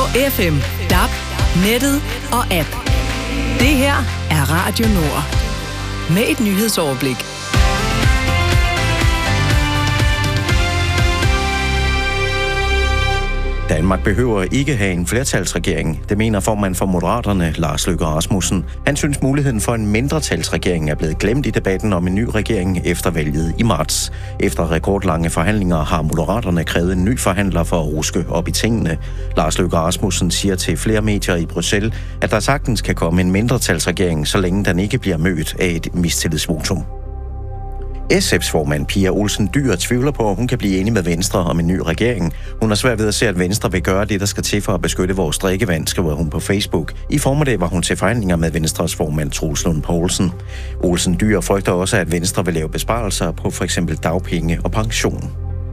FM, DAB, nettet og app. Det her er Radio Nord. Med et nyhedsoverblik. Danmark behøver ikke have en flertalsregering. Det mener formand for Moderaterne, Lars Løkke Rasmussen. Han synes muligheden for en mindretalsregering er blevet glemt i debatten om en ny regering efter valget i marts. Efter rekordlange forhandlinger har Moderaterne krævet en ny forhandler for at ruske op i tingene. Lars Løkke Rasmussen siger til flere medier i Bruxelles, at der sagtens kan komme en mindretalsregering, så længe den ikke bliver mødt af et mistillidsvotum. SF's formand Pia Olsen Dyhr tvivler på, at hun kan blive enig med Venstre om en ny regering. Hun har svært ved at se, at Venstre vil gøre det, der skal til for at beskytte vores drikkevand, skriver hun på Facebook. I formiddag var hun til forhandlinger med Venstres formand Troels Lund Poulsen. Olsen Dyhr frygter også, at Venstre vil lave besparelser på f.eks. dagpenge og pension.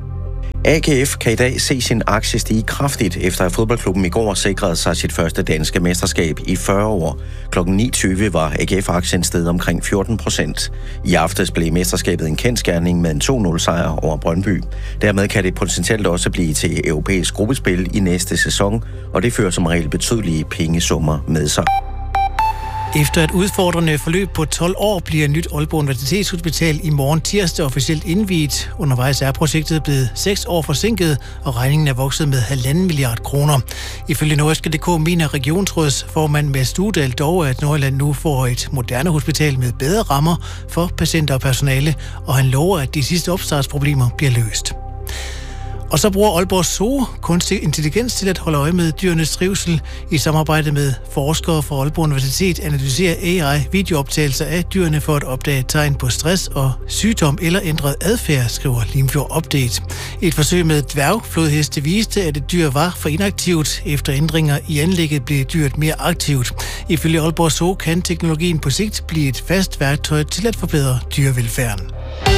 AGF kan i dag se sin aktie stige kraftigt, efter at fodboldklubben i går sikrede sig sit første danske mesterskab i 40 år. Klokken 9.20 var AGF-aktien steget omkring 14%. I aftes blev mesterskabet en kendsgerning med en 2-0-sejr over Brøndby. Dermed kan det potentielt også blive til europæisk gruppespil i næste sæson, og det fører som regel betydelige pengesummer med sig. Efter et udfordrende forløb på 12 år bliver nyt Aalborg Universitetshospital i morgen tirsdag officielt indviet. Undervejs er projektet blevet 6 år forsinket, og regningen er vokset med 1,5 milliard kroner. Ifølge Nordjyske.dk mener regionsrådsformand Mads Studal dog, at Nordjylland nu får et moderne hospital med bedre rammer for patienter og personale, og han lover, at de sidste opstartsproblemer bliver løst. Og så bruger Aalborg Zoo kunstig intelligens til at holde øje med dyrenes trivsel. I samarbejde med forskere fra Aalborg Universitet analyserer AI videooptagelser af dyrene for at opdage tegn på stress og sygdom eller ændret adfærd, skriver Limfjord Update. Et forsøg med dværgflodheste viste, at et dyr var for inaktivt. Efter ændringer i anlægget blev dyret mere aktivt. Ifølge Aalborg Zoo kan teknologien på sigt blive et fast værktøj til at forbedre dyrevelfærden.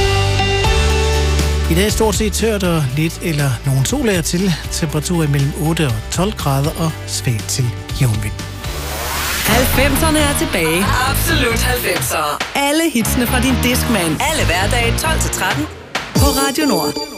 I dag er stort set tørt og lidt eller nogen sol er til. Temperaturer mellem 8 og 12 grader og svagt til jævnvind. 90'erne er tilbage. Absolut 90'er. Alle hitsene fra din Discman. Alle hverdage 12-13 på Radio Nord.